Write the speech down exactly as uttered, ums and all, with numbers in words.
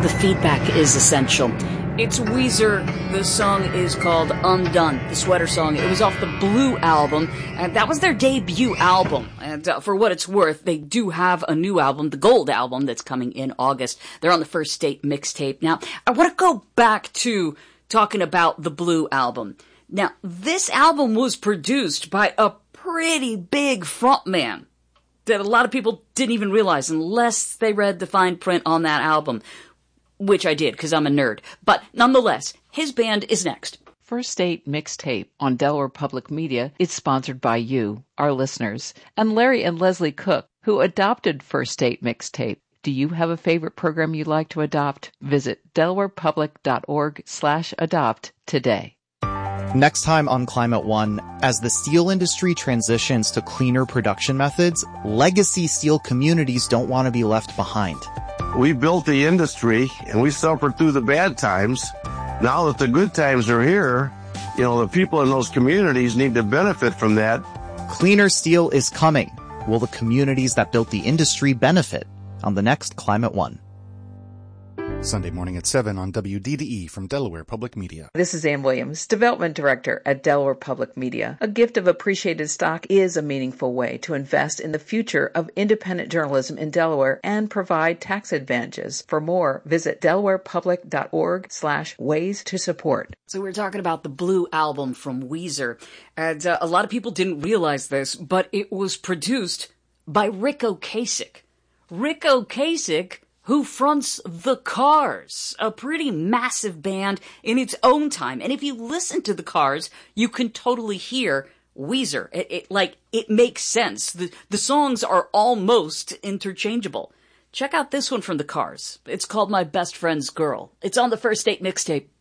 The feedback is essential. It's Weezer. The song is called Undone, the sweater song. It was off the Blue album, and that was their debut album. And uh, for what it's worth, they do have a new album, the Gold album, that's coming in August. They're on the First State mixtape. Now, I want to go back to talking about the Blue album. Now, this album was produced by a pretty big frontman that a lot of people didn't even realize unless they read the fine print on that album. Which I did, because I'm a nerd. But nonetheless, his band is next. First State Mixtape on Delaware Public Media is sponsored by you, our listeners, and Larry and Leslie Cook, who adopted First State Mixtape. Do you have a favorite program you'd like to adopt? Visit delawarepublic.org slash adopt today. Next time on Climate One, as the steel industry transitions to cleaner production methods, legacy steel communities don't want to be left behind. We built the industry and we suffered through the bad times. Now that the good times are here, you know, the people in those communities need to benefit from that. Cleaner steel is coming. Will the communities that built the industry benefit? On the next Climate One. Sunday morning at seven on W D D E from Delaware Public Media. This is Ann Williams, Development Director at Delaware Public Media. A gift of appreciated stock is a meaningful way to invest in the future of independent journalism in Delaware and provide tax advantages. For more, visit delawarepublic.org slash ways to support. So we we're talking about the Blue album from Weezer. And uh, a lot of people didn't realize this, but it was produced by Ric Ocasek. Ric Ocasek, who fronts The Cars, a pretty massive band in its own time. And if you listen to The Cars, you can totally hear Weezer. It, it like, it makes sense. The, the songs are almost interchangeable. Check out this one from The Cars. It's called My Best Friend's Girl. It's on the First State mixtape.